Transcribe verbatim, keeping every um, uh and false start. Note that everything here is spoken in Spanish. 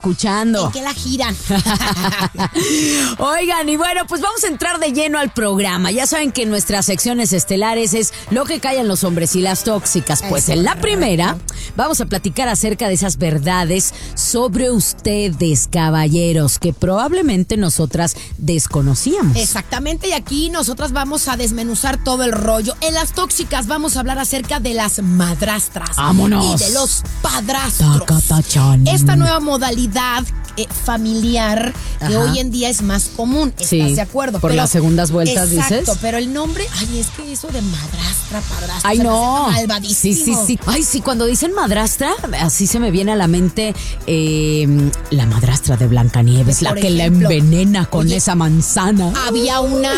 escuchando. ¿En qué la giran? Oigan, y bueno, pues vamos a entrar de lleno al programa. Ya saben que en nuestras secciones estelares es lo que callan los hombres y las tóxicas. Pues Eso, en la correcto. primera vamos a platicar acerca de esas verdades sobre ustedes, caballeros, que probablemente nosotras desconocíamos. Exactamente, y aquí nosotras vamos a desmenuzar todo el rollo. En las tóxicas vamos a hablar acerca de las madrastras. ¡Vámonos! Y de los padrastros. Tacatachan. Esta nueva modalidad eh, familiar que Ajá. hoy en día es más común. ¿Estás Sí, de acuerdo? por las segundas vueltas, exacto, dices. pero el nombre, ay, es que eso de madrastra, padrastra. Ay, se me no. hace malvadísimo. Sí, sí, sí. Ay, sí, cuando dicen madrastra, así se me viene a la mente eh, la madrastra de Blancanieves, la Por que la ejemplo. envenena con Oye, esa manzana. Había una